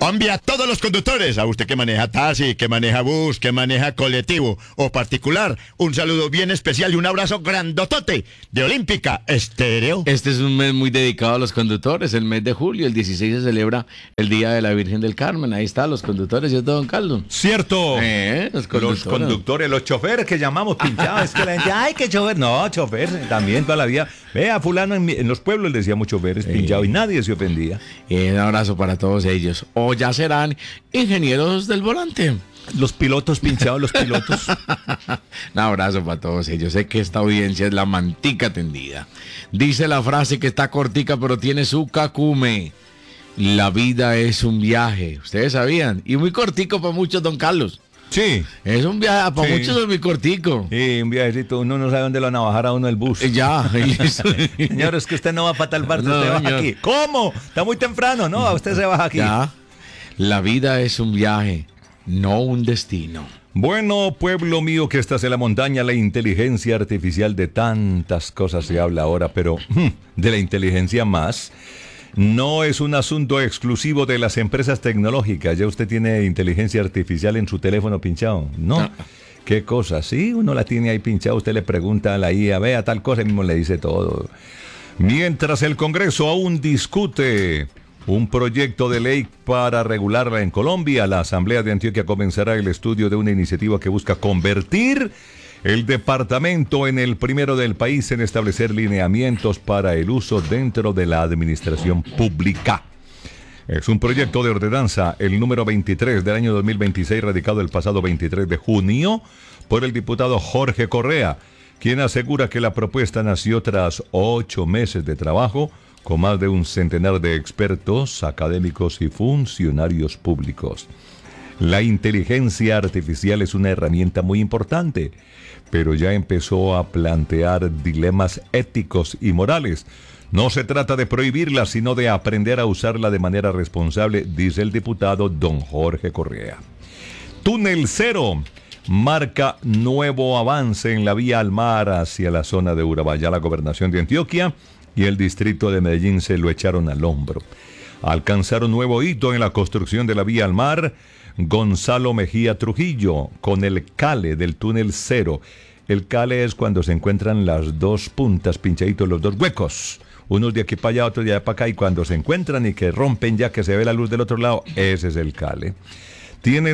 Hombre, a todos los conductores, a usted que maneja taxi, que maneja bus, que maneja colectivo o particular, un saludo bien especial y un abrazo grandotote de Olímpica Estéreo. Este es un mes muy dedicado a los conductores, el mes de julio, el 16 se celebra el Día de la Virgen del Carmen, ahí está, los conductores, ¿cierto, don Carlos? Cierto. Los conductores, los choferes que llamamos pinchados, es que la gente, ay, qué chofer, no, chofer, también toda la vida, vea, fulano, en los pueblos le decíamos choferes pinchados y nadie se ofendía. Un abrazo para todos ellos. O ya serán ingenieros del volante. Los pilotos pinchados, los pilotos. Un abrazo para todos ellos. Sé que esta audiencia es la mantica tendida. Dice la frase que está cortica, pero tiene su cacume. La vida es un viaje. Ustedes sabían. Y muy cortico para muchos, don Carlos. Sí. Es un viaje, para muchos es muy cortico. Sí, un viajecito, uno no sabe dónde lo van a bajar a uno el bus. Ya. Señor, es que usted no va para tal parte, No, usted baja señor. aquí. ¿Cómo? Está muy temprano, ¿no? Usted se baja aquí. Ya. La vida es un viaje, no un destino. Bueno, pueblo mío que estás en la montaña, la inteligencia artificial, de tantas cosas se habla ahora, pero de la inteligencia más. No es un asunto exclusivo de las empresas tecnológicas. Ya usted tiene inteligencia artificial en su teléfono pinchado, ¿no? ¿Qué cosa? Sí, uno la tiene ahí pinchada, usted le pregunta a la IA, vea tal cosa, y mismo le dice todo. Mientras el Congreso aún discute un proyecto de ley para regularla en Colombia, la Asamblea de Antioquia comenzará el estudio de una iniciativa que busca convertir el departamento en el primero del país en establecer lineamientos para el uso dentro de la administración pública. Es un proyecto de ordenanza, el número 23 del año 2026, radicado el pasado 23 de junio por el diputado Jorge Correa, quien asegura que la propuesta nació tras 8 meses de trabajo con más de un centenar de expertos, académicos y funcionarios públicos. La inteligencia artificial es una herramienta muy importante, pero ya empezó a plantear dilemas éticos y morales. No se trata de prohibirla, sino de aprender a usarla de manera responsable, dice el diputado don Jorge Correa. Túnel Cero marca nuevo avance en la vía al mar hacia la zona de Urabá. Ya la gobernación de Antioquia y el distrito de Medellín se lo echaron al hombro. Alcanzaron nuevo hito en la construcción de la vía al mar Gonzalo Mejía Trujillo con el cale del túnel Cero. El cale es cuando se encuentran las dos puntas pinchaditos, los dos huecos, unos de aquí para allá, otros de allá para acá, y cuando se encuentran y que rompen ya que se ve la luz del otro lado, ese es el cale. Tiene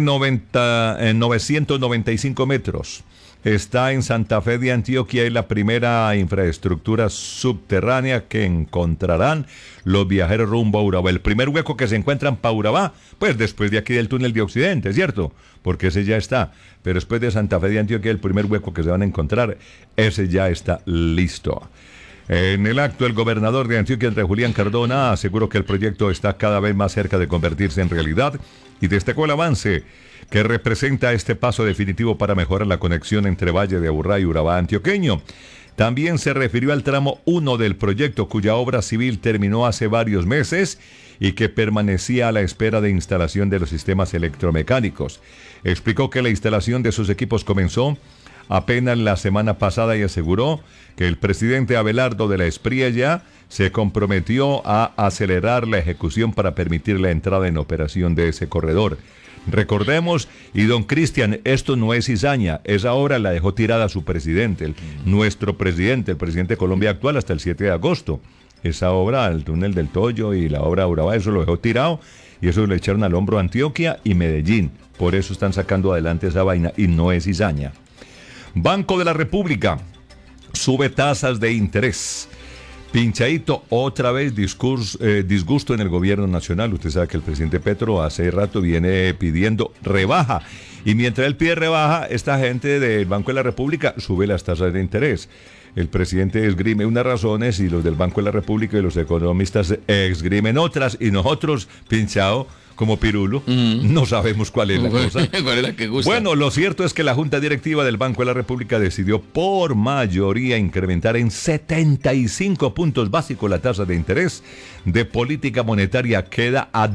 995 metros. Está en Santa Fe de Antioquia y la primera infraestructura subterránea que encontrarán los viajeros rumbo a Urabá. El primer hueco que se encuentran para Urabá, pues después de aquí del túnel de Occidente, ¿cierto? Porque ese ya está. Pero después de Santa Fe de Antioquia, el primer hueco que se van a encontrar, ese ya está listo. En el acto, el gobernador de Antioquia, Andrés Julián Cardona, aseguró que el proyecto está cada vez más cerca de convertirse en realidad y destacó el avance que representa este paso definitivo para mejorar la conexión entre Valle de Aburrá y Urabá antioqueño. También se refirió al tramo 1 del proyecto, cuya obra civil terminó hace varios meses y que permanecía a la espera de instalación de los sistemas electromecánicos. Explicó que la instalación de sus equipos comenzó apenas la semana pasada y aseguró que el presidente Abelardo de la Espriella se comprometió a acelerar la ejecución para permitir la entrada en operación de ese corredor. Recordemos, y don Cristian, esto no es cizaña, esa obra la dejó tirada su presidente, nuestro presidente, el presidente de Colombia actual, hasta el 7 de agosto. Esa obra, el túnel del Toyo y la obra Urabá, eso lo dejó tirado y eso lo echaron al hombro Antioquia y Medellín. Por eso están sacando adelante esa vaina y no es cizaña. Banco de la República sube tasas de interés. Pinchadito, otra vez disgusto en el gobierno nacional. Usted sabe que el presidente Petro hace rato viene pidiendo rebaja. Y mientras él pide rebaja, esta gente del Banco de la República sube las tasas de interés. El presidente esgrime unas razones y los del Banco de la República y los economistas esgrimen otras. Y nosotros, pinchado, como pirulo, no sabemos cuál es la cosa. ¿Cuál es la que gusta? Bueno, lo cierto es que la Junta Directiva del Banco de la República decidió por mayoría incrementar en 75 puntos básicos la tasa de interés de política monetaria, queda a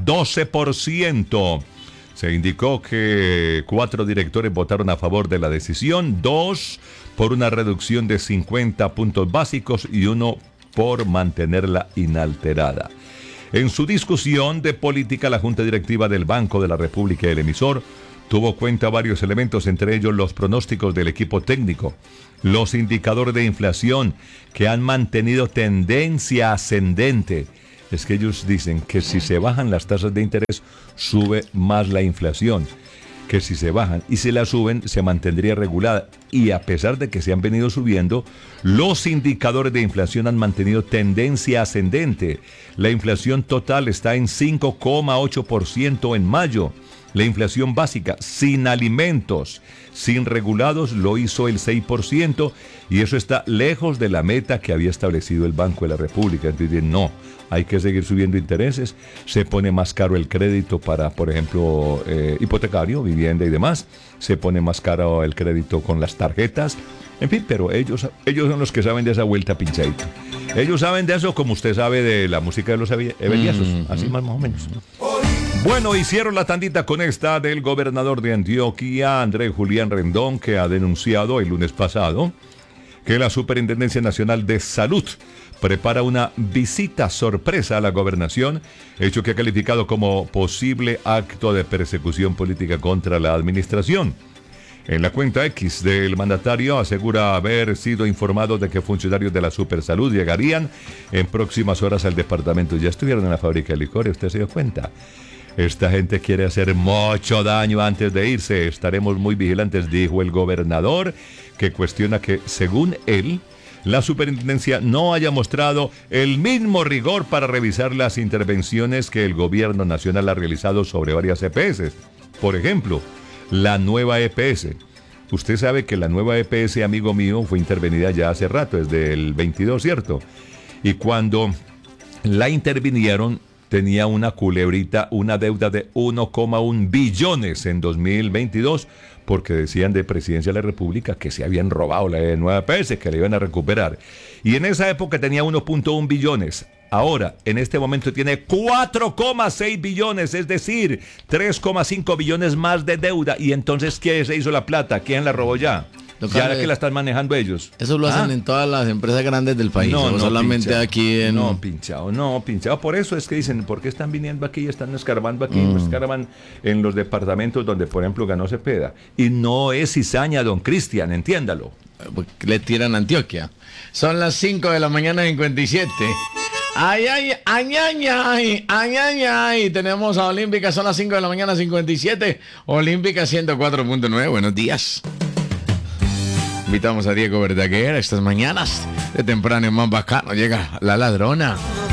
12%. Se indicó que 4 directores votaron a favor de la decisión, 2 por una reducción de 50 puntos básicos y 1 por mantenerla inalterada. En su discusión de política, la Junta Directiva del Banco de la República y el emisor tuvo cuenta varios elementos, entre ellos los pronósticos del equipo técnico, los indicadores de inflación que han mantenido tendencia ascendente. Es que ellos dicen que si se bajan las tasas de interés, sube más la inflación, que si se bajan y si la suben, se mantendría regulada. Y a pesar de que se han venido subiendo, los indicadores de inflación han mantenido tendencia ascendente. La inflación total está en 5,8% en mayo. La inflación básica, sin alimentos, sin regulados, lo hizo el 6%, y eso está lejos de la meta que había establecido el Banco de la República. Entonces, no, hay que seguir subiendo intereses, se pone más caro el crédito para, por ejemplo, hipotecario, vivienda y demás, se pone más caro el crédito con las tarjetas, en fin, pero ellos son los que saben de esa vuelta pinchadito. Ellos saben de eso como usted sabe de la música de los Eveliazos, así más o menos. Bueno, hicieron la tandita con esta del gobernador de Antioquia, Andrés Julián Rendón, que ha denunciado el lunes pasado que la Superintendencia Nacional de Salud prepara una visita sorpresa a la gobernación, hecho que ha calificado como posible acto de persecución política contra la administración. En la cuenta X del mandatario asegura haber sido informado de que funcionarios de la Supersalud llegarían en próximas horas al departamento. Ya estuvieron en la fábrica de licores, ¿usted se dio cuenta? Esta gente quiere hacer mucho daño antes de irse. Estaremos muy vigilantes, dijo el gobernador, que cuestiona que, según él, la superintendencia no haya mostrado el mismo rigor para revisar las intervenciones que el gobierno nacional ha realizado sobre varias EPS. Por ejemplo, la nueva EPS. Usted sabe que la nueva EPS, amigo mío, fue intervenida ya hace rato, desde el 22, ¿cierto? Y cuando la intervinieron, tenía una culebrita, una deuda de 1,1 billones en 2022, porque decían de Presidencia de la República que se habían robado la nueva EPS, que la iban a recuperar. Y en esa época tenía 1,1 billones. Ahora, en este momento tiene 4,6 billones, es decir, 3,5 billones más de deuda. Y entonces, ¿qué se hizo la plata? ¿Quién la robó ya? Ya que la están manejando ellos. Eso lo hacen en todas las empresas grandes del país, no solamente pinchado, aquí en... No, pinchado. Por eso es que dicen, ¿por qué están viniendo aquí y están escarbando aquí? Escarban en los departamentos donde, por ejemplo, ganó Cepeda. Y no es cizaña, don Cristian, entiéndalo. Le tiran a Antioquia. Son las 5 de la mañana 57. Ay. Tenemos a Olímpica, son las 5 de la mañana 57. Olímpica 104.9. Buenos días. Invitamos a Diego Verdaguer estas mañanas de temprano, más bacano. Llega la ladrona.